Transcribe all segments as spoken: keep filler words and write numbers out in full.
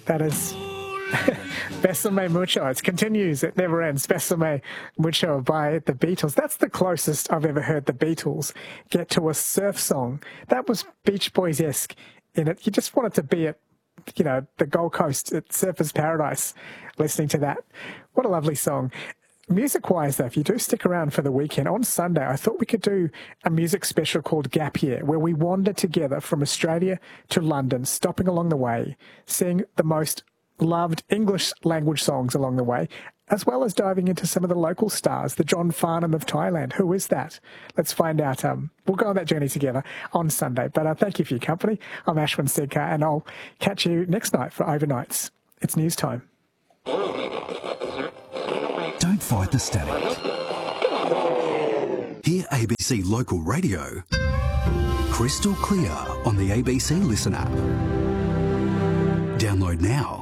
That is Besame Mucho. It continues. It never ends. Besame Mucho by the Beatles. That's the closest I've ever heard the Beatles get to a surf song. That was Beach Boys-esque in it. You just wanted to be at, you know, the Gold Coast at Surfers Paradise listening to that. What a lovely song. Music-wise, though, if you do stick around for the weekend, on Sunday, I thought we could do a music special called Gap Year, where we wander together from Australia to London, stopping along the way, seeing the most loved English language songs along the way, as well as diving into some of the local stars, the John Farnham of Thailand. Who is that? Let's find out. Um, we'll go on that journey together on Sunday. But uh, thank you for your company. I'm Ashwin Sedkar, and I'll catch you next night for Overnights. It's news time. Don't fight the static. Hear A B C Local Radio crystal clear on the A B C Listen app. Download now.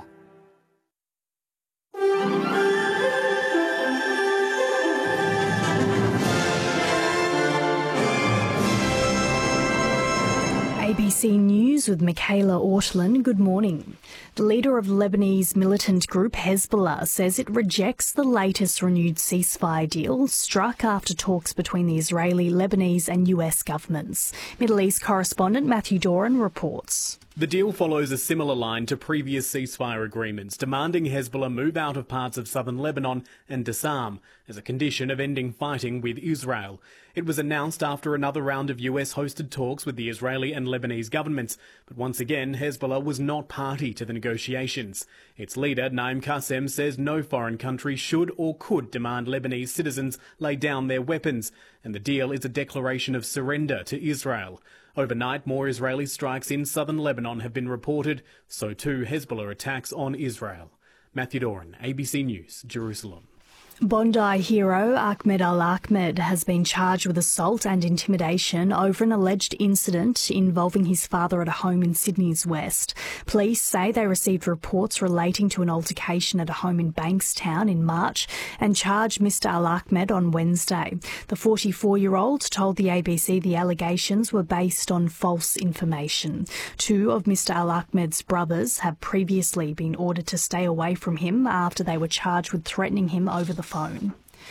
A B C News with Michaela Ortlin. Good morning. The leader of Lebanese militant group Hezbollah says it rejects the latest renewed ceasefire deal struck after talks between the Israeli, Lebanese and U S governments. Middle East correspondent Matthew Doran reports. The deal follows a similar line to previous ceasefire agreements, demanding Hezbollah move out of parts of southern Lebanon and disarm as a condition of ending fighting with Israel. It was announced after another round of U S-hosted talks with the Israeli and Lebanese governments, but once again Hezbollah was not party to the negotiations. Its leader, Naim Qassem, says no foreign country should or could demand Lebanese citizens lay down their weapons, and the deal is a declaration of surrender to Israel. Overnight, more Israeli strikes in southern Lebanon have been reported, so too Hezbollah attacks on Israel. Matthew Doran, A B C News, Jerusalem. Bondi hero Ahmed Al-Ahmed has been charged with assault and intimidation over an alleged incident involving his father at a home in Sydney's West. Police say they received reports relating to an altercation at a home in Bankstown in March and charged Mister Al-Ahmed on Wednesday. The forty-four-year-old told the A B C the allegations were based on false information. Two of Mister Al-Ahmed's brothers have previously been ordered to stay away from him after they were charged with threatening him over the phone.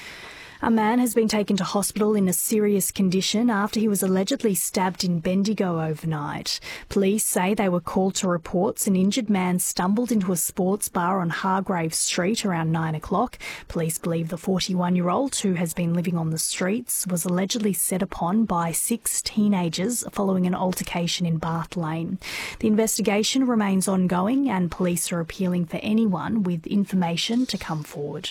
A man has been taken to hospital in a serious condition after he was allegedly stabbed in Bendigo overnight. Police say they were called to reports an injured man stumbled into a sports bar on Hargrave Street around nine o'clock. Police believe the forty-one-year-old, who has been living on the streets, was allegedly set upon by six teenagers following an altercation in Bath Lane. The investigation remains ongoing and police are appealing for anyone with information to come forward.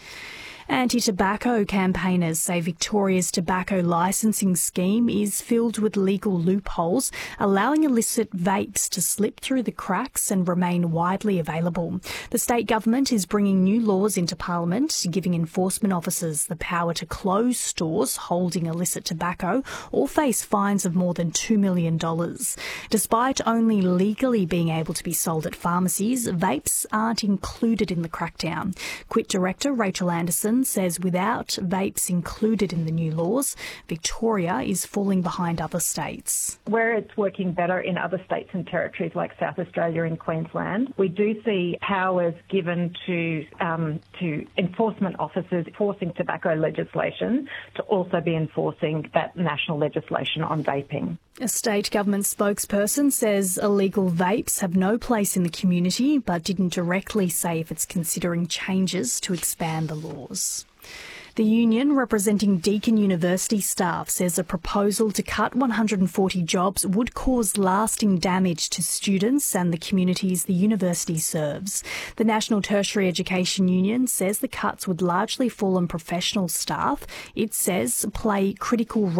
Anti-tobacco campaigners say Victoria's tobacco licensing scheme is filled with legal loopholes, allowing illicit vapes to slip through the cracks and remain widely available. The state government is bringing new laws into Parliament, giving enforcement officers the power to close stores holding illicit tobacco or face fines of more than two million dollars. Despite only legally being able to be sold at pharmacies, vapes aren't included in the crackdown. Quit Director Rachel Anderson says without vapes included in the new laws, Victoria is falling behind other states. Where it's working better in other states and territories like South Australia and Queensland, we do see powers given to um, to enforcement officers enforcing tobacco legislation to also be enforcing that national legislation on vaping. A state government spokesperson says illegal vapes have no place in the community, but didn't directly say if it's considering changes to expand the laws. The union representing Deakin University staff says a proposal to cut one hundred forty jobs would cause lasting damage to students and the communities the university serves. The National Tertiary Education Union says the cuts would largely fall on professional staff. It says play critical roles